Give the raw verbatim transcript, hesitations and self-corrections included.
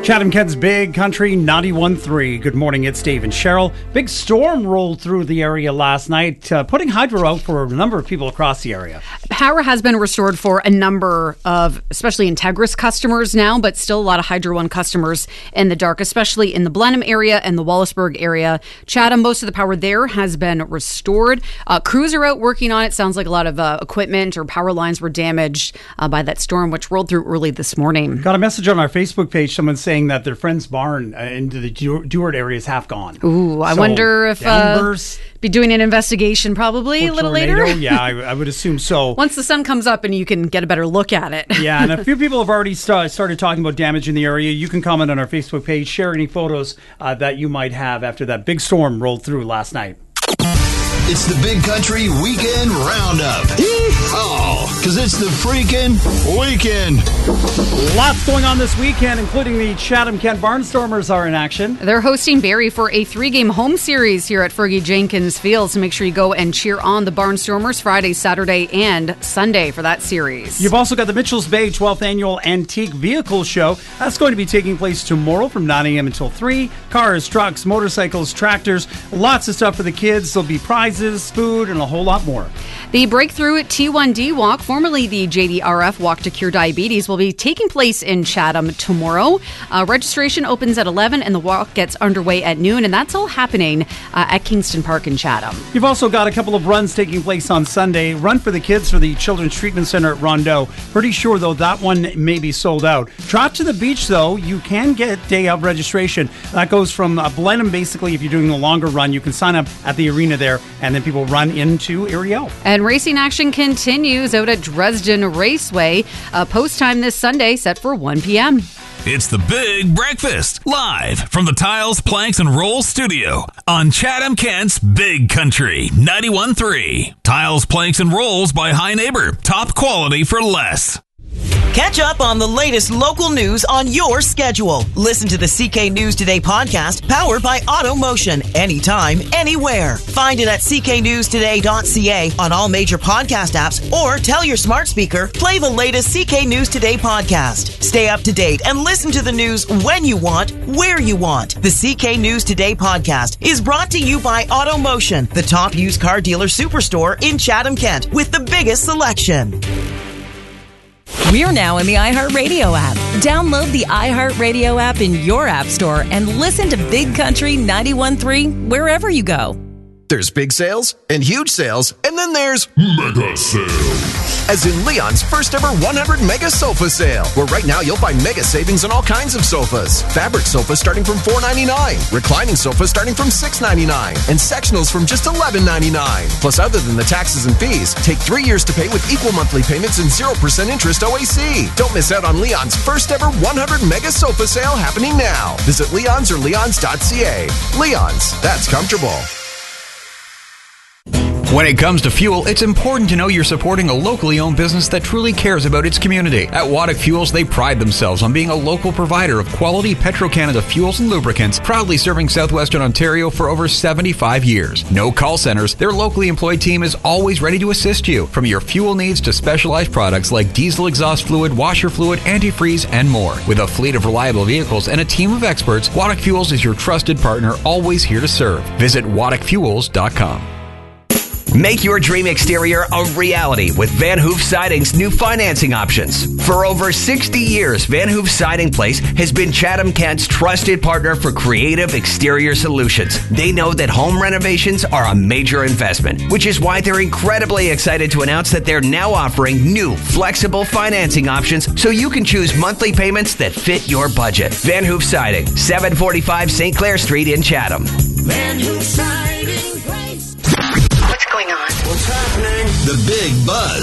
Chatham-Kent's Big Country ninety-one point three. Good morning, it's Dave and Cheryl. Big storm rolled through the area last night, uh, putting hydro out for a number of people across the area. Power has been restored for a number of, especially Integris customers now, but still a lot of Hydro One customers in the dark, especially in the Blenheim area and the Wallaceburg area. Chatham, most of the power there has been restored. Uh, crews are out working on it. Sounds like a lot of uh, equipment or power lines were damaged uh, by that storm, which rolled through early this morning. Got a message on our Facebook page, someone saying that their friend's barn uh, into the Duart area is half gone. Ooh, I so, wonder if uh, be doing an investigation probably a little tornado? later. Yeah, I, I would assume so. Once the sun comes up and you can get a better look at it. Yeah, and a few people have already st- started talking about damage in the area. You can comment on our Facebook page, share any photos uh, that you might have after that big storm rolled through last night. It's the Big Country Weekend Roundup. Yeehaw! Because it's the freaking weekend. Lots going on this weekend, including the Chatham-Kent Barnstormers are in action. They're hosting Barrie for a three-game home series here at Fergie Jenkins Field, so make sure you go and cheer on the Barnstormers Friday, Saturday, and Sunday for that series. You've also got the Mitchells Bay twelfth Annual Antique Vehicle Show. That's going to be taking place tomorrow from nine a.m. until three. Cars, trucks, motorcycles, tractors, lots of stuff for the kids. There'll be prizes, food, and a whole lot more. The Breakthrough T one D Walk, formerly the J D R F Walk to Cure Diabetes, will be taking place in Chatham tomorrow. Uh, registration opens at eleven and the walk gets underway at noon, and that's all happening uh, at Kingston Park in Chatham. You've also got a couple of runs taking place on Sunday. Run for the Kids for the Children's Treatment Center at Rondeau. Pretty sure, though, that one may be sold out. Trot to the Beach, though, you can get day of registration. That goes from uh, Blenheim, basically. If you're doing a longer run, you can sign up at the arena there, and then people run into Ariel. And racing action continues out at Dresden Raceway. Uh, post time this Sunday set for one p.m. It's the Big Breakfast, live from the Tiles, Planks, and Rolls studio on Chatham-Kent's Big Country ninety-one point three. Tiles, Planks, and Rolls by High Neighbor. Top quality for less. Catch up on the latest local news on your schedule. Listen to the C K News Today podcast, powered by AutoMotion, anytime, anywhere. Find it at c k news today dot c a on all major podcast apps, or tell your smart speaker, play the latest C K News Today podcast. Stay up to date and listen to the news when you want, where you want. The C K News Today podcast is brought to you by AutoMotion, the top used car dealer superstore in Chatham-Kent with the biggest selection. We're now in the iHeartRadio app. Download the iHeartRadio app in your app store and listen to Big Country ninety-one point three wherever you go. There's big sales and huge sales, and then there's mega sales. As in Leon's first ever one hundred mega sofa sale, where right now you'll find mega savings on all kinds of sofas. Fabric sofas starting from four ninety-nine, reclining sofas starting from six ninety-nine, and sectionals from just eleven ninety-nine. Plus, other than the taxes and fees, take three years to pay with equal monthly payments and zero percent interest O A C. Don't miss out on Leon's first ever one hundred mega sofa sale happening now. Visit Leon's or leons dot c a. Leon's, that's comfortable. When it comes to fuel, it's important to know you're supporting a locally owned business that truly cares about its community. At Waddick Fuels, they pride themselves on being a local provider of quality Petro-Canada fuels and lubricants, proudly serving southwestern Ontario for over seventy-five years. No call centers, their locally employed team is always ready to assist you, from your fuel needs to specialized products like diesel exhaust fluid, washer fluid, antifreeze, and more. With a fleet of reliable vehicles and a team of experts, Waddick Fuels is your trusted partner, always here to serve. Visit waddick fuels dot com. Make your dream exterior a reality with Van Hoof Siding's new financing options. For over sixty years, Van Hoof Siding Place has been Chatham-Kent's trusted partner for creative exterior solutions. They know that home renovations are a major investment, which is why they're incredibly excited to announce that they're now offering new flexible financing options so you can choose monthly payments that fit your budget. Van Hoof Siding, seven forty-five Saint Clair Street in Chatham. Van Hoof Siding Place. What's going on? What's happening? The Big Buzz